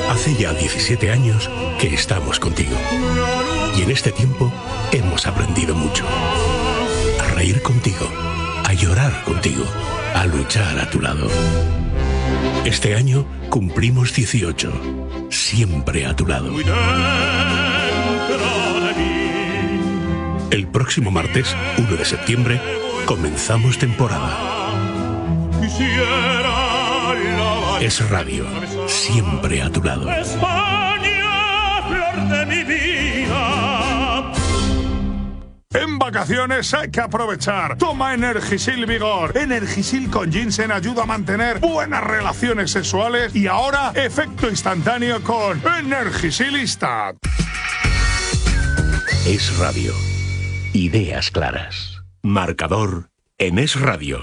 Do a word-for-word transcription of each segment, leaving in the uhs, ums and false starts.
Hace ya diecisiete años que estamos contigo. Y en este tiempo hemos aprendido mucho. A reír contigo, a llorar contigo, a luchar a tu lado. Este año cumplimos dieciocho. Siempre a tu lado. El próximo martes, uno de septiembre, comenzamos temporada. Es Radio, siempre a tu lado. España, flor de mi vida. En vacaciones hay que aprovechar. Toma Energisil Vigor. Energisil con ginseng ayuda a mantener buenas relaciones sexuales y ahora efecto instantáneo con Energisilista. Es Radio. Ideas claras. Marcador en Es Radio.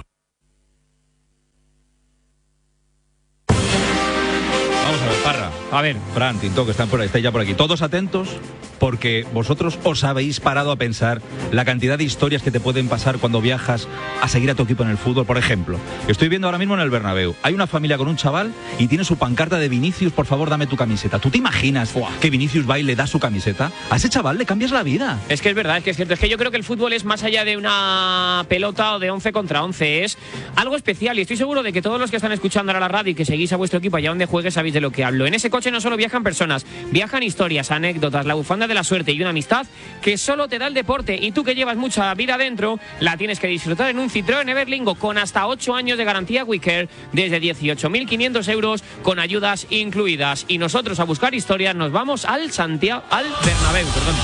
Vamos a ver, Parra. A ver, Fran, Tinto, que están por ahí, estáis ya por aquí. Todos atentos, porque vosotros os habéis parado a pensar la cantidad de historias que te pueden pasar cuando viajas a seguir a tu equipo en el fútbol. Por ejemplo, estoy viendo ahora mismo en el Bernabéu, hay una familia con un chaval y tiene su pancarta de Vinicius, por favor, dame tu camiseta. ¿Tú te imaginas Uah. que Vinicius va y le da su camiseta? A ese chaval le cambias la vida. Es que es verdad, es que es cierto. Es que yo creo que el fútbol es más allá de una pelota o de once contra once. Es algo especial y estoy seguro de que todos los que están escuchando ahora la radio y que seguís a vuestro equipo allá donde juegue sabéis de lo que hablo. En ese coche no solo viajan personas, viajan historias, anécdotas, la bufanda de la suerte y una amistad que solo te da el deporte, y tú que llevas mucha vida dentro la tienes que disfrutar en un Citroën Everlingo con hasta ocho años de garantía WeCare desde dieciocho mil quinientos euros con ayudas incluidas. Y nosotros a buscar historias nos vamos al Santiago, al Bernabéu, perdón.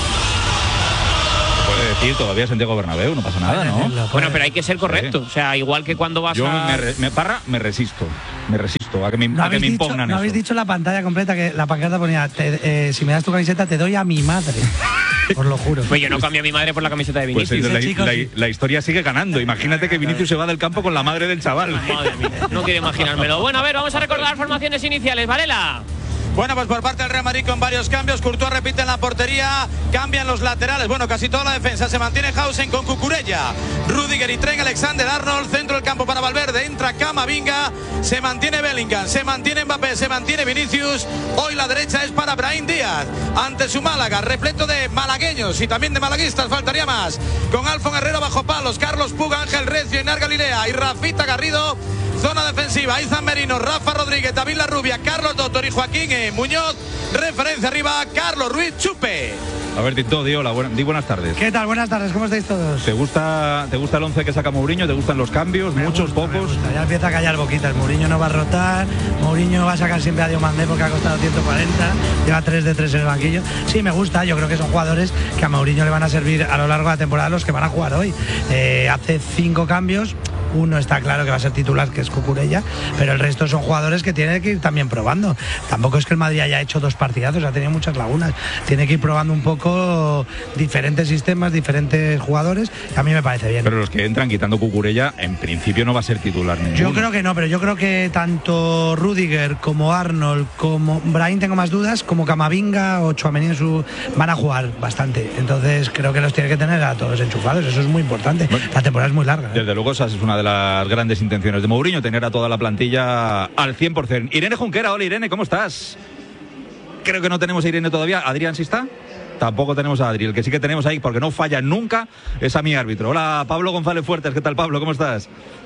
Puede decir todavía Santiago Bernabéu, no pasa nada, ¿no? Bueno, pero hay que ser correcto. O sea, igual que cuando vas Yo a... me, re, me Parra, me resisto. Me resisto a que me, no a que me dicho, impugnan no eso. habéis dicho la pantalla completa, que la pancarta ponía, te, eh, si me das tu camiseta te doy a mi madre. Os lo juro. Pues yo no cambio a mi madre por la camiseta de Vinicius. Pues la, ¿eh, chicos? la, la historia sigue ganando. Imagínate que Vinicius se va del campo con la madre del chaval. Madre mía, no quiero imaginármelo. Bueno, a ver, vamos a recordar formaciones iniciales. Varela. Bueno, pues por parte del Real Madrid con varios cambios. Courtois repite en la portería, cambian los laterales. Bueno, casi toda la defensa. Se mantiene Hausen con Cucurella, Rudiger y Trent Alexander-Arnold. Centro del campo para Valverde, entra Camavinga. Se mantiene Bellingham, se mantiene Mbappé, se mantiene Vinicius. Hoy la derecha es para Brahim Díaz. Ante su Málaga, repleto de malagueños y también de malaguistas, faltaría más. Con Alfon Herrera bajo palos, Carlos Puga, Ángel Recio, Enar Galilea y Rafita Garrido. Zona defensiva, Izan Merino, Rafa Rodríguez, David Larrubia, Carlos Doctor y Joaquín e. Muñoz. Referencia arriba, Carlos Ruiz Chupe. A ver, Tito, di hola, buena, di buenas tardes. ¿Qué tal? Buenas tardes, ¿cómo estáis todos? ¿Te gusta, te gusta el once que saca Mourinho? ¿Te gustan los cambios? Me ¿Muchos, gusta, pocos? Ya empieza a callar boquitas. Mourinho no va a rotar, Mourinho va a sacar siempre a Diomandé porque ha costado ciento cuarenta, lleva tres de tres en el banquillo. Sí, me gusta, yo creo que son jugadores que a Mourinho le van a servir a lo largo de la temporada los que van a jugar hoy. Eh, hace cinco cambios. Uno está claro que va a ser titular, que es Cucurella, pero el resto son jugadores que tiene que ir también probando. Tampoco es que el Madrid haya hecho dos partidazos, ha tenido muchas lagunas. Tiene que ir probando un poco diferentes sistemas, diferentes jugadores, y a mí me parece bien. Pero los que entran quitando Cucurella, en principio no va a ser titular ninguno. Yo creo que no, pero yo creo que tanto Rudiger como Arnold, como Brahim tengo más dudas, como Camavinga o Tchouaméni en su van a jugar bastante. Entonces creo que los tiene que tener a todos enchufados, eso es muy importante. Bueno, la temporada es muy larga, ¿eh? Desde luego esa es una de las grandes intenciones de Mourinho, tener a toda la plantilla al cien por ciento. Irene Junquera, hola Irene, ¿cómo estás? Creo que no tenemos a Irene todavía. ¿Adrián sí está? Tampoco tenemos a Adri. El que sí que tenemos ahí, porque no falla nunca, es a mi árbitro. Hola, Pablo González Fuertes. ¿Qué tal, Pablo? ¿Cómo estás?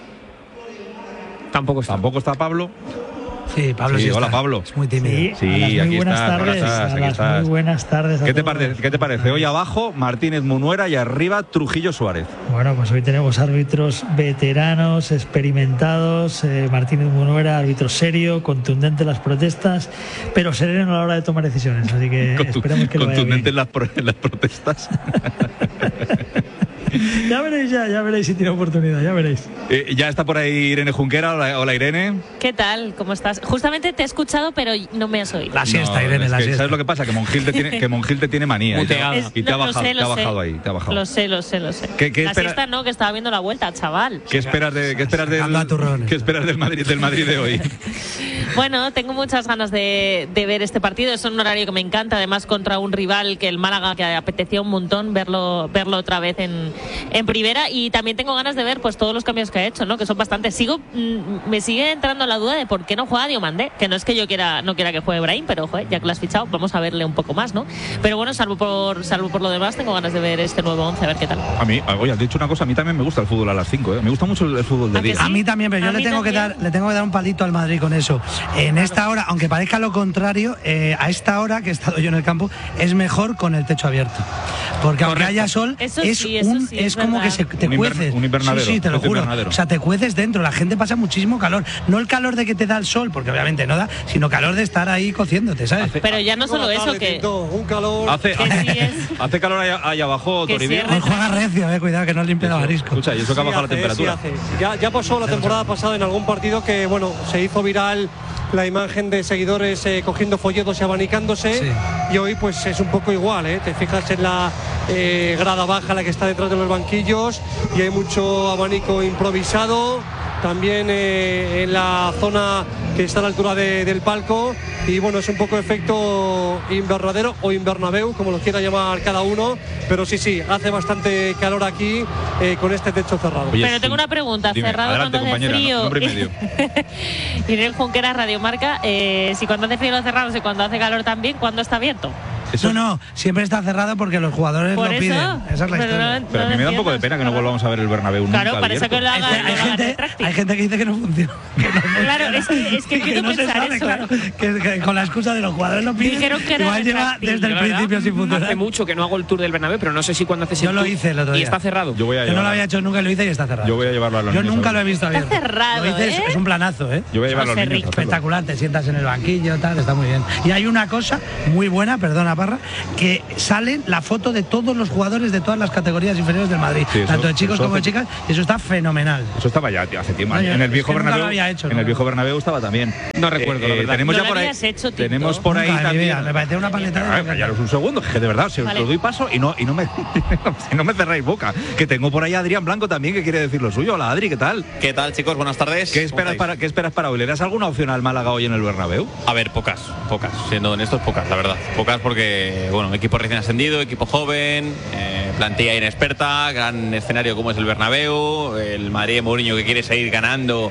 Tampoco está. Tampoco está Pablo. Sí, Pablo sí, sí hola está. Pablo. Es muy tímido. Sí, sí muy aquí buenas estás, tardes, estás, aquí a las estás. muy buenas tardes. ¿Qué te, parece, ¿Qué te parece? Hoy abajo, Martínez Munuera y arriba, Trujillo Suárez. Bueno, pues hoy tenemos árbitros veteranos, experimentados. Eh, Martínez Munuera, árbitro serio, contundente en las protestas, pero sereno a la hora de tomar decisiones. Así que Contu esperemos que lo vaya Contundente bien. en las, pro en las protestas. Ya veréis, ya, ya veréis si tiene oportunidad, ya veréis. Eh, ya está por ahí Irene Junquera. Hola, hola Irene. ¿Qué tal? ¿Cómo estás? Justamente te he escuchado, pero no me has oído. La siesta, no, Irene, es la que, siesta. ¿sabes lo que pasa? Que Monjil te tiene, que Monjil te tiene manía. Y te, Es, y te no, ha bajado, lo sé, lo te ha sé. bajado ahí. Te ha bajado. Lo sé, lo sé, lo sé. ¿Qué, qué la espera? siesta no, que estaba viendo la vuelta, chaval. ¿Qué esperas, de, qué esperas, del, ¿qué esperas del, Madrid, del Madrid de hoy? Bueno, tengo muchas ganas de, de ver este partido. Es un horario que me encanta, además contra un rival que el Málaga, que apetecía un montón verlo verlo otra vez en, en primera. Y también tengo ganas de ver pues todos los cambios que ha hecho, ¿no? Que son bastantes. Sigo, mm, me sigue entrando la duda de por qué no juega Diomandé, que no es que yo quiera no quiera que juegue Brahim, pero joder, ya que lo has fichado, vamos a verle un poco más, ¿no? Pero bueno, salvo por salvo por lo demás, tengo ganas de ver este nuevo once, a ver qué tal. A mí, oye, has dicho una cosa, a mí también me gusta el fútbol a las cinco, ¿eh? Me gusta mucho el, el fútbol de día. Sí? A mí también, pero yo le tengo, que dar, le tengo que dar un palito al Madrid con eso. En esta hora, aunque parezca lo contrario, eh, a esta hora que he estado yo en el campo, es mejor con el techo abierto. Porque aunque Correcto. haya sol, eso es, sí, eso un, sí, es, es como verdad. que se, te un cueces. Un invernadero. Sí, sí, te lo juro. Invernadero. O sea, te cueces dentro. La gente pasa muchísimo calor. No el calor de que te da el sol, porque obviamente no da, sino calor de estar ahí cociéndote, ¿sabes? Hace, Pero ya no solo eso, que... Un calor... Hace, que hace, sí es... hace calor allá, allá abajo, Que Toribio. cierre. Hoy juega recio, eh, cuidado que no limpie los mariscos. Escucha, y eso que ha Sí bajado la hace, temperatura. sí hace. Ya, ya pasó la temporada pasada en algún partido que, bueno, se hizo viral la imagen de seguidores eh, cogiendo folletos y abanicándose. Sí. Y hoy pues es un poco igual, ¿eh? Te fijas en la eh, grada baja, la que está detrás de los banquillos, y hay mucho abanico improvisado. También eh, en la zona que está a la altura de, del palco. Y bueno, es un poco efecto invernadero o invernabeu, como lo quiera llamar cada uno. Pero sí, sí, hace bastante calor aquí eh, con este techo cerrado. Oye, Pero tengo una pregunta, dime, cerrado adelante, cuando hace compañera, frío. nombre y medio. Irene Junquera, Radio Marca, eh, si cuando hace frío lo cerramos y cuando hace calor también, ¿cuándo está abierto? Eso, No, no, siempre está cerrado porque los jugadores Por lo eso, piden. Esa es la pero historia. no- pero a mí me da un poco de entiendo, pena que no claro. volvamos a ver el Bernabéu Claro, nunca parece abierto. que lo Hay, haga, hay lo haga gente, retráctil. hay gente que dice que no funciona. Que no Claro, funciona. es que- es que empiezo no a se pensar sabe, eso. claro. Que, que con la excusa de los jugadores lo piden. Dijeron que era igual lleva retráctil. desde el La verdad, principio sin funcionar. Hace mucho que no hago el tour del Bernabéu, pero no sé si cuando haces Yo el lo tour hice el otro y día. está cerrado. Yo voy a Yo no llevar, lo había hecho nunca y lo hice y está cerrado. yo voy a llevarlo a los Yo niños nunca a lo he ver. visto abierto. cerrado, Lo hice, es- ¿eh? es un planazo, ¿eh? Yo voy a llevarlo a los José niños a hacerlo. Espectacular, te sientas en el banquillo, tal, está muy bien. Y hay una cosa muy buena, perdona Parra, que salen la foto de todos los jugadores de todas las categorías inferiores del Madrid, Sí, eso- tanto de chicos eso como de hace- chicas, y eso está fenomenal. Eso estaba ya tío, hace tiempo. No, yo- en el es viejo que nunca Bernabéu, lo había hecho, en el no. viejo Bernabéu estaba también. No recuerdo, la verdad. Tenemos No ya lo por ahí. habías hecho, Tinto. Tenemos por ahí Nunca, en mi también. vida, me parece una paletada. Ah, callaros un segundo, que de verdad, si os Vale. lo doy paso y no, y no me no me cerráis boca. Que tengo por ahí a Adrián Blanco también que quiere decir lo suyo. Hola Adri, ¿qué tal? ¿Qué tal, chicos? Buenas tardes. ¿Qué ¿Cómo esperas estáis? para, qué esperas para hoy? ¿Le das alguna opción al Málaga hoy en el Bernabéu? A ver, pocas, pocas. Siendo honestos, pocas, la verdad. Pocas porque, bueno, equipo recién ascendido, equipo joven, eh, plantilla inexperta, gran escenario como es el Bernabéu, el Madrid de Mourinho que quiere seguir ganando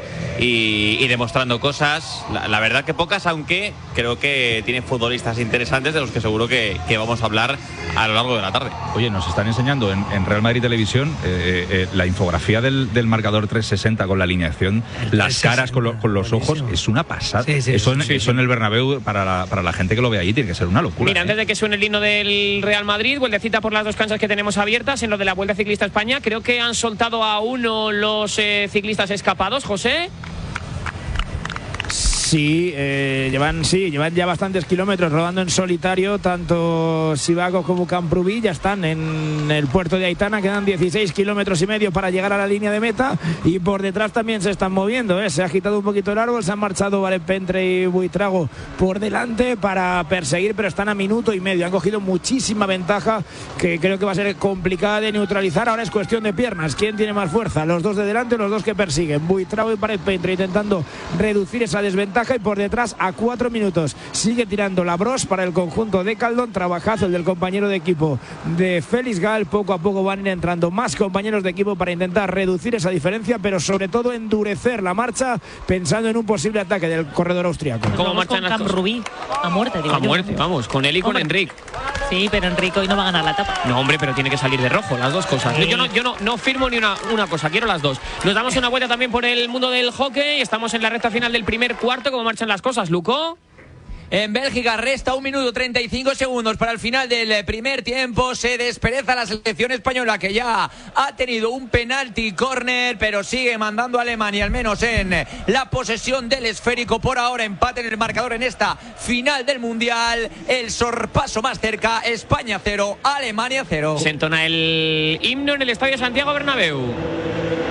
y, y demostrando cosas. La, la verdad que pocas, aunque creo que tiene futbolistas interesantes de los que seguro que, que vamos a hablar a lo largo de la tarde. Oye, nos están enseñando en, en Real Madrid Televisión eh, eh, la infografía del, del marcador trescientos sesenta con la alineación, las caras con, lo- con los ojos, buenísimo. es una pasada. Sí, sí, eso en, sí, sí. eso en el Bernabéu, para la, para la gente que lo ve ahí, tiene que ser una locura. Mira, ¿eh? antes de que suene el himno del Real Madrid, vueltecita por las dos canchas que tenemos abiertas en lo de la Vuelta Ciclista España. Creo que han soltado a uno los eh, ciclistas escapados, José. Sí, eh, llevan sí, llevan ya bastantes kilómetros rodando en solitario, tanto Sivago como Camprubí ya están en el puerto de Aitana, quedan dieciséis kilómetros y medio para llegar a la línea de meta y por detrás también se están moviendo, ¿eh? Se ha agitado un poquito el árbol, se han marchado Valenpentre y Buitrago por delante para perseguir, pero están a minuto y medio, han cogido muchísima ventaja que creo que va a ser complicada de neutralizar. Ahora es cuestión de piernas, ¿quién tiene más fuerza? Los dos de delante, los dos que persiguen, Buitrago y Valenpentre intentando reducir esa desventaja y por detrás a cuatro minutos sigue tirando la Bros para el conjunto de Caldón, trabajazo el del compañero de equipo de Félix Gal. Poco a poco van entrando más compañeros de equipo para intentar reducir esa diferencia, pero sobre todo endurecer la marcha pensando en un posible ataque del corredor austriaco. ¿Cómo Vamos marchan con las Cam cosas? Rubí, a muerte, digo A yo. muerte, vamos, con él y con Hombre. Enric. Sí, pero Enrico hoy no va a ganar la etapa. No, hombre, pero tiene que salir de rojo, las dos cosas. Sí. Yo, no, yo no, no firmo ni una, una cosa, quiero las dos. Nos damos una vuelta también por el mundo del hockey. Estamos en la recta final del primer cuarto. ¿Cómo marchan las cosas, Luco? En Bélgica resta un minuto treinta y cinco segundos para el final del primer tiempo. Se despereza la selección española, que ya ha tenido un penalti córner, pero sigue mandando a Alemania al menos en la posesión del esférico. Por ahora empate en el marcador en esta final del Mundial. El sorpaso más cerca, España cero, Alemania cero. Se entona el himno en el Estadio Santiago Bernabéu.